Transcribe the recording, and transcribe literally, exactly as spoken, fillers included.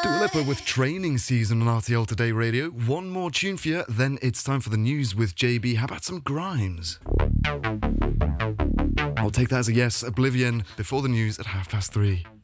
Dua Lipa with Training Season on R T L Today Radio. One more tune for you, then it's time for the news with J B. How about some Grimes? I'll take that as a yes. Oblivion before the news at half past three.